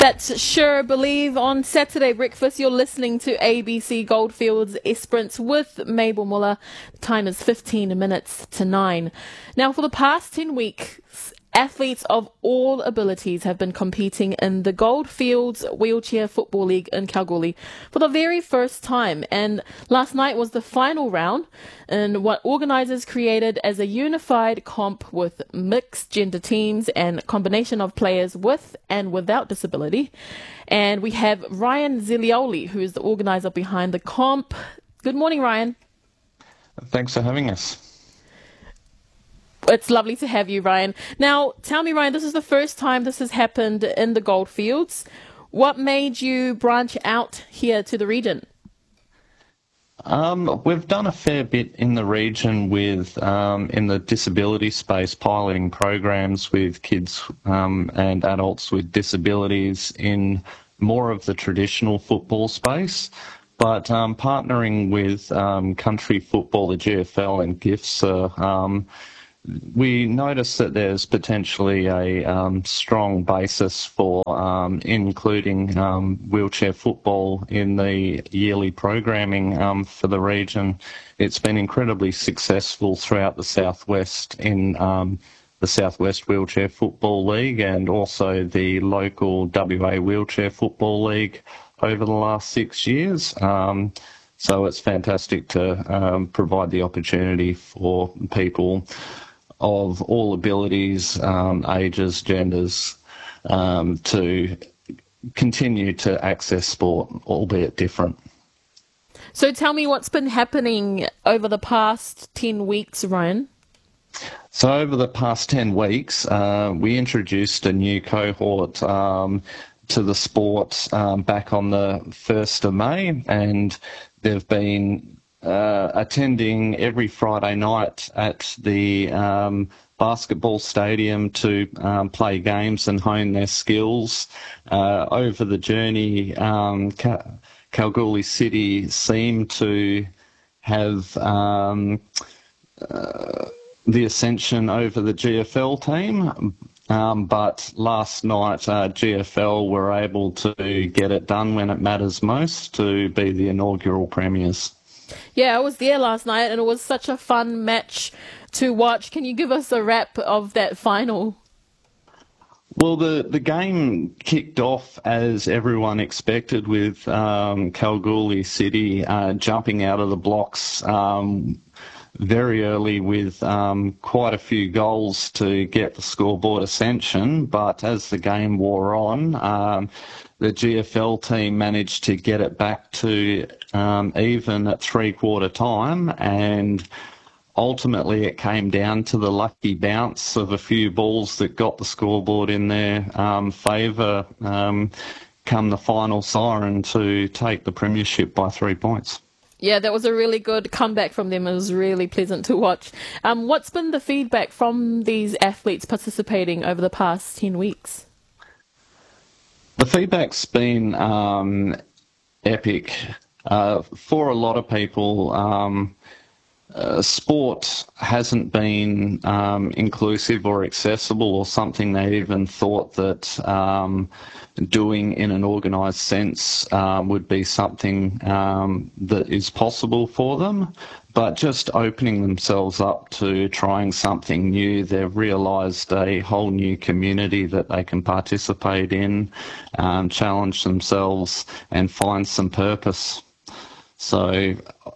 That's Sure Believe. On Saturday breakfast, you're listening to ABC Goldfields Esperance with Mabel Muller. The time is 15 minutes to 9. Now, for the past 10 weeks, athletes of all abilities have been competing in the Goldfields Wheelchair Football League in Kalgoorlie for the very first time. And last night was the final round in what organisers created as a unified comp with mixed gender teams and a combination of players with and without disability. And we have Ryan Zilioli, who is the organiser behind the comp. Good morning, Ryan. Thanks for having us. It's lovely to have you, Ryan. Now, tell me, Ryan, this is the first time this has happened in the Goldfields. What made you branch out here to the region? We've done a fair bit in the region with, in the disability space, piloting programs with kids and adults with disabilities in more of the traditional football space. But partnering with country football, the GFL and GIFs, we noticed that there's potentially a strong basis for including wheelchair football in the yearly programming for the region. It's been incredibly successful throughout the Southwest in the Southwest Wheelchair Football League and also the local WA Wheelchair Football League over the last 6 years. So it's fantastic to provide the opportunity for people of all abilities, ages, genders, to continue to access sport, albeit different. So tell me what's been happening over the past 10 weeks, Ryan. So over the past 10 weeks, we introduced a new cohort to the sport back on the 1st of May, and they've been attending every Friday night at the basketball stadium to play games and hone their skills. Over the journey, Kalgoorlie City seemed to have the ascension over the GFL team. But last night, GFL were able to get it done when it matters most to be the inaugural premiers. Yeah, I was there last night and it was such a fun match to watch. Can you give us a wrap of that final? Well, the game kicked off as everyone expected with Kalgoorlie City jumping out of the blocks very early with quite a few goals to get the scoreboard ascension. But as the game wore on, the GFL team managed to get it back to even at three-quarter time, and ultimately it came down to the lucky bounce of a few balls that got the scoreboard in their favour come the final siren to take the premiership by 3 points. Yeah, that was a really good comeback from them. It was really pleasant to watch. What's been the feedback from these athletes participating over the past 10 weeks? The feedback's been epic. For a lot of people, sport hasn't been inclusive or accessible or something they even thought that doing in an organised sense would be something that is possible for them. But just opening themselves up to trying something new, they've realised a whole new community that they can participate in, challenge themselves and find some purpose. So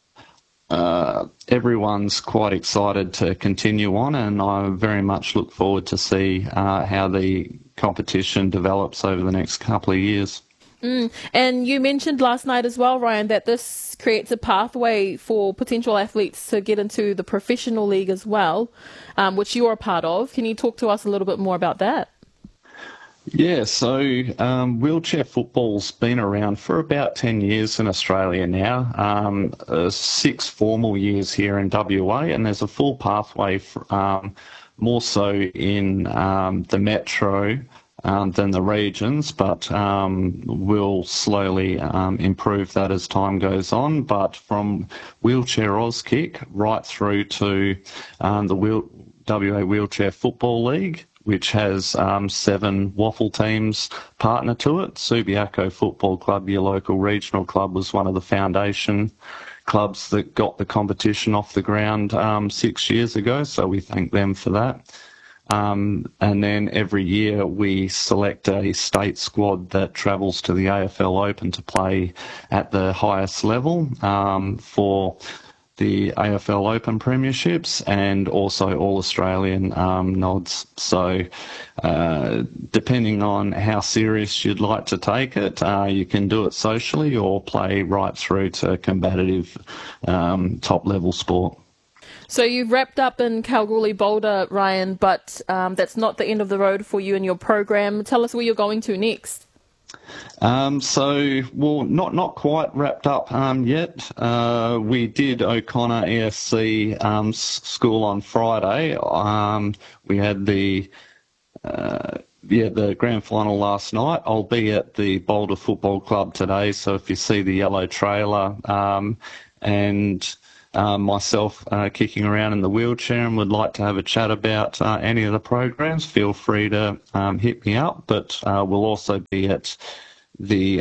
everyone's quite excited to continue on, and I very much look forward to see how the competition develops over the next couple of years. And you mentioned last night as well, Ryan, that this creates a pathway for potential athletes to get into the professional league as well, which you're a part of. Can you talk to us a little bit more about that? Yeah, so wheelchair football's been around for about 10 years in Australia now, 6 formal years here in WA, and there's a full pathway more so in the metro than the regions, but we'll slowly improve that as time goes on. But from Wheelchair Auskick right through to the WA Wheelchair Football League, which has 7 waffle teams partner to it. Subiaco Football Club, your local regional club, was one of the foundation clubs that got the competition off the ground 6 years ago, so we thank them for that. And then every year we select a state squad that travels to the AFL Open to play at the highest level for the AFL Open Premierships and also All Australian nods. So depending on how serious you'd like to take it, you can do it socially or play right through to combative top level sport. So you've wrapped up in Kalgoorlie Boulder, Ryan, but that's not the end of the road for you and your program. Tell us where you're going to next. Not quite wrapped up yet. We did O'Connor ESC school on Friday. We had the grand final last night. I'll be at the Boulder Football Club today, so if you see the yellow trailer and myself kicking around in the wheelchair and would like to have a chat about any of the programs, feel free to hit me up. But we'll also be at the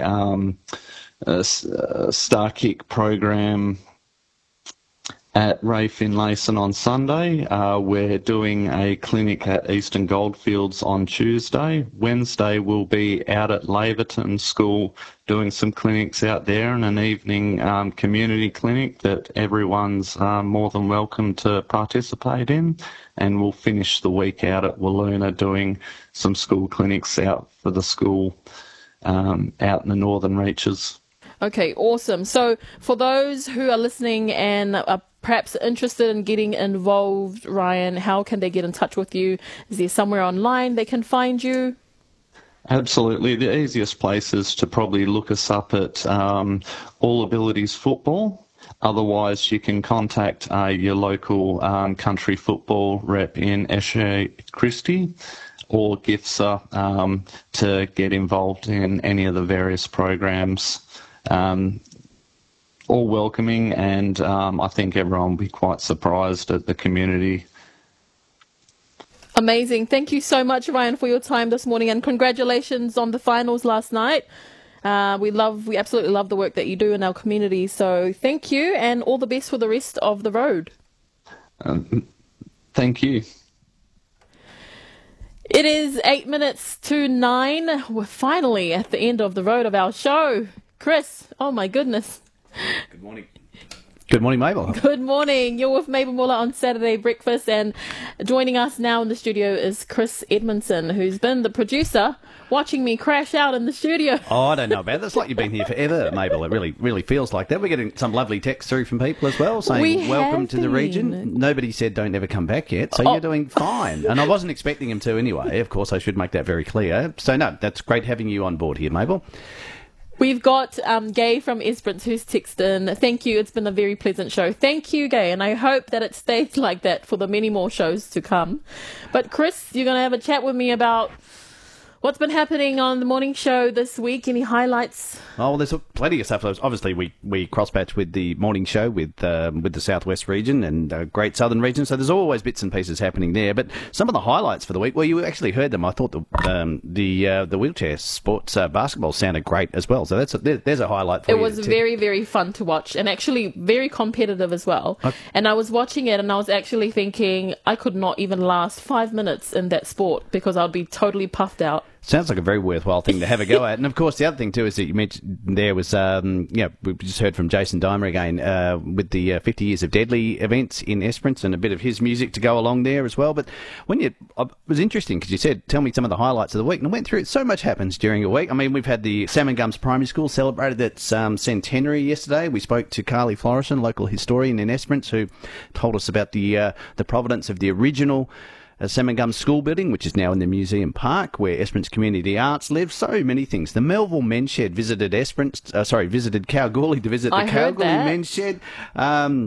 Star Kick program at Ray Finlayson on Sunday. We're doing a clinic at Eastern Goldfields on Tuesday. Wednesday we'll be out at Laverton School doing some clinics out there, and an evening community clinic that everyone's more than welcome to participate in. And we'll finish the week out at Wiluna doing some school clinics out for the school out in the Northern Reaches. Okay, awesome. So for those who are listening and are perhaps interested in getting involved, Ryan, how can they get in touch with you? Is there somewhere online they can find you? Absolutely. The easiest place is to probably look us up at All Abilities Football. Otherwise, you can contact your local country football rep in Esher Christie or GIFSA to get involved in any of the various programs. All welcoming, and I think everyone will be quite surprised at the community. Amazing. Thank you so much, Ryan, for your time this morning, and congratulations on the finals last night. We absolutely love the work that you do in our community, so thank you, and all the best for the rest of the road. Thank you. It is 8 minutes to 9. We're finally at the end of the road of our show. Chris, oh my goodness. Good morning. Good morning, Mabel. Good morning. You're with Mabel Muller on Saturday Breakfast, and joining us now in the studio is Chris Edmondson, who's been the producer watching me crash out in the studio. Oh, I don't know about that. It's like you've been here forever, Mabel. It really feels like that. We're getting some lovely texts through from people as well saying welcome to the region. Nobody said don't ever come back yet, so you're doing fine. And I wasn't expecting him to anyway. Of course, I should make that very clear. So, no, that's great having you on board here, Mabel. We've got Gay from Esperance who's texted in. Thank you. It's been a very pleasant show. Thank you, Gay. And I hope that it stays like that for the many more shows to come. But Chris, you're going to have a chat with me about what's been happening on the morning show this week. Any highlights? Oh, well, there's plenty of stuff. Obviously, we cross-patch with the morning show with the Southwest region and Great Southern region, so there's always bits and pieces happening there. But some of the highlights for the week, well, you actually heard them. I thought the wheelchair sports basketball sounded great as well. So there's a highlight for you. It was very, very fun to watch, and actually very competitive as well. Okay. And I was watching it, and I was actually thinking I could not even last 5 minutes in that sport because I'd be totally puffed out. Sounds like a very worthwhile thing to have a go at. And, of course, the other thing, too, is that you mentioned there was, we just heard from Jason Dimer again with the 50 Years of Deadly events in Esperance and a bit of his music to go along there as well. But it was interesting because you said, tell me some of the highlights of the week. And I went through it. So much happens during a week. I mean, we've had the Salmon Gums Primary School celebrated its centenary yesterday. We spoke to Carly Florison, local historian in Esperance, who told us about the provenance of the original Salmon Gums School building, which is now in the Museum Park, where Esperance Community Arts live. So many things. The Melville Men's Shed visited visited Kalgoorlie to visit the Kalgoorlie Men's Shed.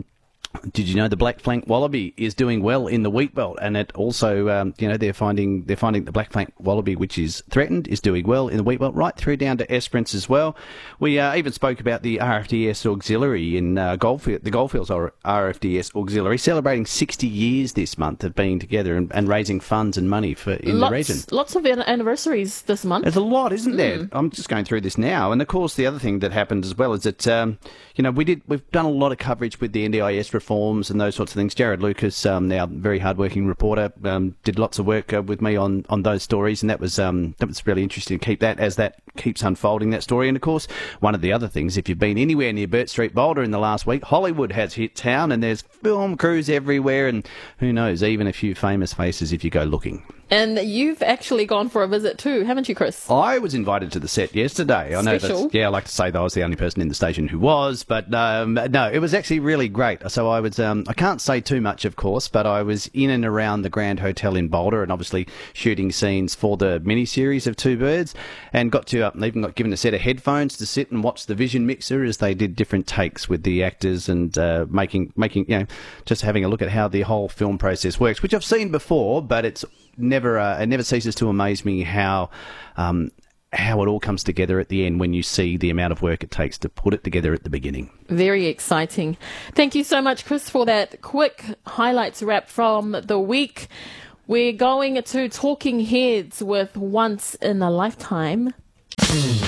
Did you know the black flank wallaby is doing well in the wheat belt, and it also, they're finding the black flank wallaby, which is threatened, is doing well in the wheat belt, right through down to Esperance as well. We even spoke about the RFDS auxiliary in Goldfields, the Goldfields RFDS auxiliary, celebrating 60 years this month of being together and raising funds and money in the region. Lots of anniversaries this month. There's a lot, isn't there? I'm just going through this now, and of course the other thing that happened as well is that we've done a lot of coverage with the NDIS reforms and those sorts of things. Jared Lucas, now very hardworking reporter, did lots of work with me on those stories, and that was really interesting to keep that as that keeps unfolding, that story. And of course, one of the other things, if you've been anywhere near Burt Street, Boulder in the last week, Hollywood has hit town, and there's film crews everywhere, and who knows, even a few famous faces if you go looking. And you've actually gone for a visit too, haven't you, Chris? I was invited to the set yesterday. I know Special. I like to say that I was the only person in the station who was, but no, it was actually really great. So I was, I can't say too much, of course, but I was in and around the Grand Hotel in Boulder, and obviously shooting scenes for the mini-series of Two Birds, and even got given a set of headphones to sit and watch the Vision Mixer as they did different takes with the actors, and making just having a look at how the whole film process works, which I've seen before, but it never ceases to amaze me how it all comes together at the end when you see the amount of work it takes to put it together at the beginning. Very exciting. Thank you so much, Chris, for that quick highlights wrap from the week. We're going to Talking Heads with Once in a Lifetime.